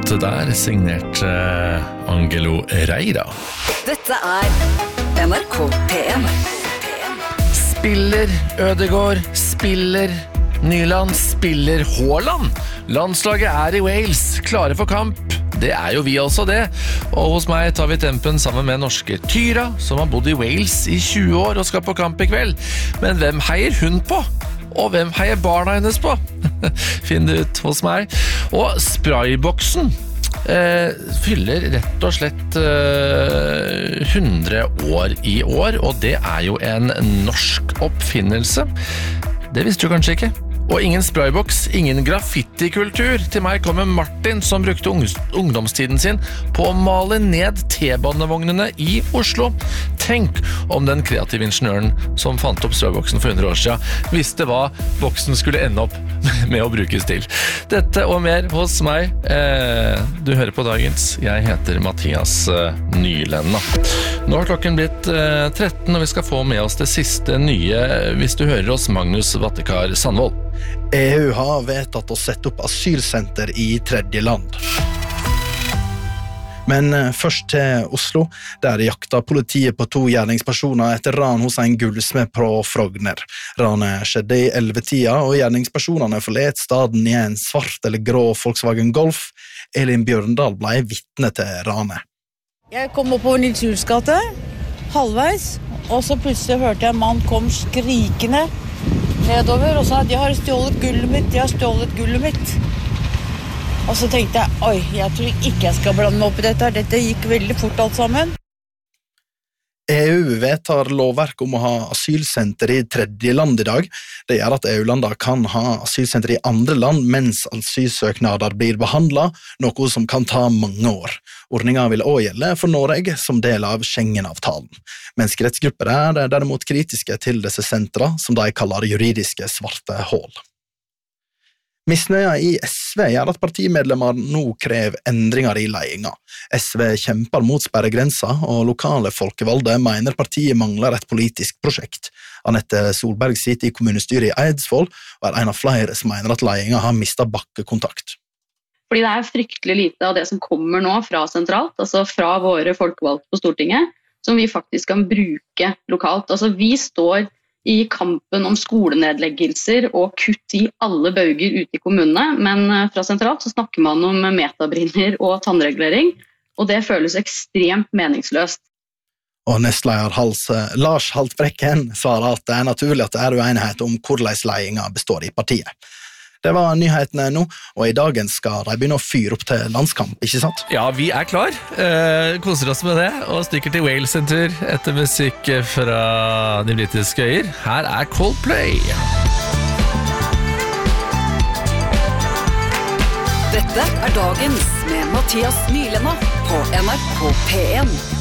låt der, signert Angelo Reira. Dette NRK PM. Spiller Ødegaard, spiller Nyland, spiller Haaland. Landslaget I Wales, klare for kamp. Det jo vi også det. Og hos meg tar vi tempen sammen med norske Tyra, som har bodd I Wales I 20 år og skal på kamp I kveld. Men hvem heier hun på? Og hvem heier barna hennes på? Finn det ut hos meg. Og sprayboksen fyller rett og slett 100 år I år, og det jo en norsk oppfinnelse. Det visste du kanskje ikke. Og ingen sprayboks, ingen graffitikultur. Til meg kommer Martin, som brukte ungdomstiden sin på å male ned T-banevognene I Oslo. Tenk om den kreative ingeniøren som fant opp sprayboksen for 100 år siden visste hva boksen skulle ende opp med å brukes til. Dette og mer hos meg. Du hører på dagens. Jeg heter Mathias Nylenda. Nå har klokken blitt 13, og vi skal få med oss det siste nye hvis du hører oss Magnus Vattekar Sandvold. EU har vedtatt å sette opp asylsenter I tredje land. Men først til Oslo, der jakta politiet på 2 gjerningspersoner etter ran hos en gullsmed på Frogner. Ranet skjedde I 11-tida, og gjerningspersonene forlet staden I en svart eller grå Volkswagen Golf. Elin Bjørndal ble vitne til ranet. Jeg kom opp på Nils Juels gate, halvveis, og så plutselig hørte jeg en mann kom skrikende nedover og sa at jeg har stjålet gullet mitt. Og så tenkte jeg, oi, jeg tror ikke jeg skal blande meg opp I dette gikk veldig fort alt sammen. EU vedtar lovverk om å ha asylsenter I tredje land I dag. Det gjør at EU-lander kan ha asylsenter I andre land mens asylsøknader blir behandlet, noe som kan ta mange år. Ordningen vil også gjelde for Norge som del av Schengen-avtalen. Menneskerettsgrupper derimot kritiske til disse sentrene, som de kaller juridiske svarte hål. Misnøya I SV gjør at partimedlemmer nå krever endringer I ledelsen. SV kjemper mot sperregrenser, og lokale folkevalgte mener partiet mangler et politisk prosjekt. Annette Solberg sitter I kommunestyret I Eidsvoll, og en av flere som mener at ledelsen har mistet bakkekontakt. Fordi det fryktelig lite av det som kommer nå fra sentralt, altså fra våre folkevalgte på Stortinget, som vi faktisk kan bruke lokalt. Altså vi står I kampen om skolenedleggelser og kutt I alle bauger ute I kommunene, men fra sentralt så snakker man om metabrinner og tannregulering, og det føles ekstremt meningsløst. Og nestleder Lars Haltbrekken svarer at det naturlig at det uenighet om hvordan ledelsen består I partiet. Det var nyhetene nå, og I dagen skal de begynne å fyre opp til landskamp, ikke sant? Ja, vi klar. Koser oss med det, og stikker til Wales en tur etter musikk fra de britiske øyer. Her Coldplay. Dette dagens med Mathias Nylenda på NRK PM.